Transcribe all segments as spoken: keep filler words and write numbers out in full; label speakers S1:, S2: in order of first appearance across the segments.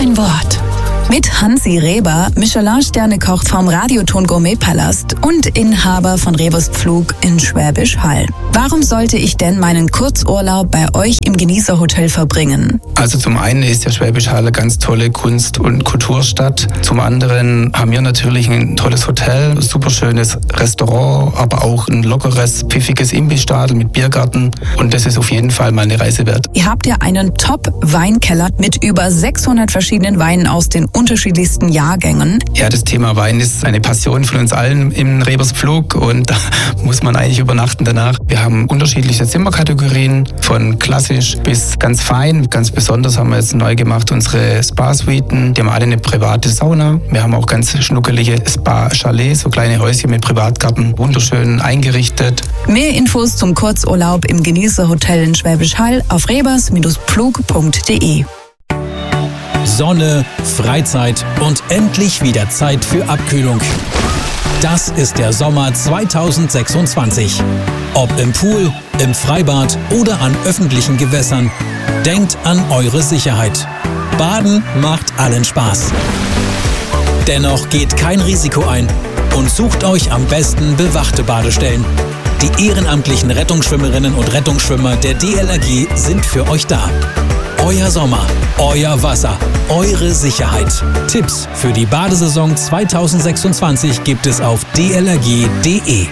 S1: ein Wort. Mit Hansi Reber, Michelin-Sterne-Koch vom Radioton Gourmet-Palast und Inhaber von Rebers Pflug in Schwäbisch Hall. Warum sollte ich denn meinen Kurzurlaub bei euch im Genießerhotel verbringen?
S2: Also zum einen ist ja Schwäbisch Hall eine ganz tolle Kunst- und Kulturstadt. Zum anderen haben wir natürlich ein tolles Hotel, super schönes Restaurant, aber auch ein lockeres, pfiffiges Imbissstadel mit Biergarten. Und das ist auf jeden Fall mal eine Reise wert.
S1: Ihr habt ja einen Top-Weinkeller mit über sechshundert verschiedenen Weinen aus den unterschiedlichsten Jahrgängen.
S2: Ja, das Thema Wein ist eine Passion von uns allen im Rebers Pflug und da muss man eigentlich übernachten danach. Wir haben unterschiedliche Zimmerkategorien, von klassisch bis ganz fein. Ganz besonders haben wir jetzt neu gemacht unsere Spa-Suiten. Die haben alle eine private Sauna. Wir haben auch ganz schnuckelige Spa-Chalets, so kleine Häuschen mit Privatgarten, wunderschön eingerichtet.
S1: Mehr Infos zum Kurzurlaub im Genießerhotel in Schwäbisch Hall auf rebers Pflug punkt de.
S3: Sonne, Freizeit und endlich wieder Zeit für Abkühlung. Das ist der Sommer zweitausendsechsundzwanzig. Ob im Pool, im Freibad oder an öffentlichen Gewässern, denkt an eure Sicherheit. Baden macht allen Spaß. Dennoch geht kein Risiko ein und sucht euch am besten bewachte Badestellen. Die ehrenamtlichen Rettungsschwimmerinnen und Rettungsschwimmer der D L R G sind für euch da. Euer Sommer, euer Wasser, eure Sicherheit. Tipps für die Badesaison zweitausendsechsundzwanzig gibt es auf d l r g punkt d e.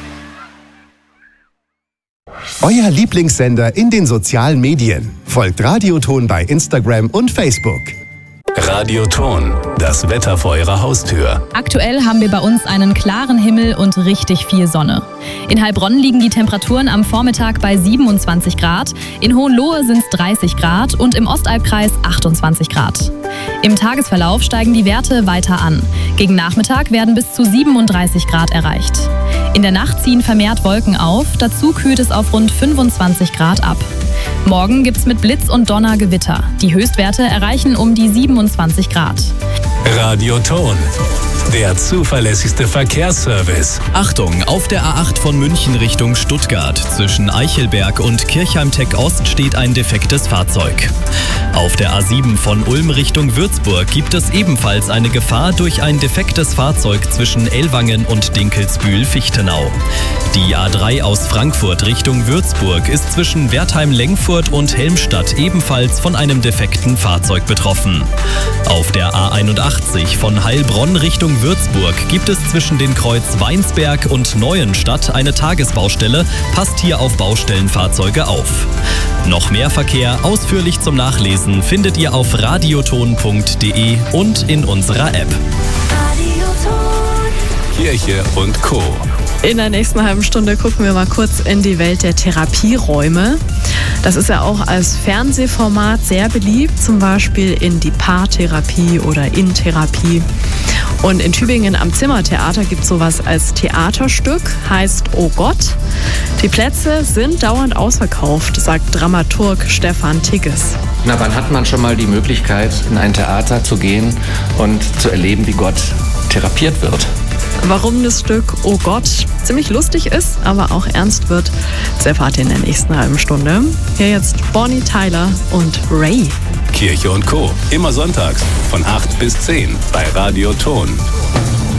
S4: Euer Lieblingssender in den sozialen Medien. Folgt Radioton bei Instagram und Facebook.
S5: Radioton, das Wetter vor Ihrer Haustür.
S6: Aktuell haben wir bei uns einen klaren Himmel und richtig viel Sonne. In Heilbronn liegen die Temperaturen am Vormittag bei siebenundzwanzig Grad, in Hohenlohe sind es dreißig Grad und im Ostalbkreis achtundzwanzig Grad. Im Tagesverlauf steigen die Werte weiter an. Gegen Nachmittag werden bis zu siebenunddreißig Grad erreicht. In der Nacht ziehen vermehrt Wolken auf, dazu kühlt es auf rund fünfundzwanzig Grad ab. Morgen gibt's mit Blitz und Donner Gewitter. Die Höchstwerte erreichen um die siebenundzwanzig Grad.
S5: Radioton, der zuverlässigste Verkehrsservice.
S7: Achtung, auf der A acht von München Richtung Stuttgart. Zwischen Eichelberg und Kirchheim-Tech Ost steht ein defektes Fahrzeug. Auf der A sieben von Ulm Richtung Würzburg gibt es ebenfalls eine Gefahr durch ein defektes Fahrzeug zwischen Ellwangen und Dinkelsbühl-Fichtenau. Die A drei aus Frankfurt Richtung Würzburg ist zwischen Wertheim-Lengfurt und Helmstadt ebenfalls von einem defekten Fahrzeug betroffen. Auf der A einundachtzig von Heilbronn Richtung Würzburg gibt es zwischen den Kreuz Weinsberg und Neuenstadt eine Tagesbaustelle. Passt hier auf Baustellenfahrzeuge auf. Noch mehr Verkehr ausführlich zum Nachlesen findet ihr auf radioton punkt de und in unserer App.
S5: Kirche und Co.
S8: In der nächsten halben Stunde gucken wir mal kurz in die Welt der Therapieräume. Das ist ja auch als Fernsehformat sehr beliebt, zum Beispiel in die Paartherapie oder in Therapie. Und in Tübingen am Zimmertheater gibt es sowas als Theaterstück, heißt Oh Gott. Die Plätze sind dauernd ausverkauft, sagt Dramaturg Stefan Tigges.
S9: Na, wann hat man schon mal die Möglichkeit, in ein Theater zu gehen und zu erleben, wie Gott therapiert wird?
S8: Warum das Stück Oh Gott ziemlich lustig ist, aber auch ernst wird, das erfahrt ihr in der nächsten halben Stunde. Hier jetzt Bonnie Tyler und Ray.
S5: Kirche und Co. Immer sonntags von acht bis zehn bei Radioton.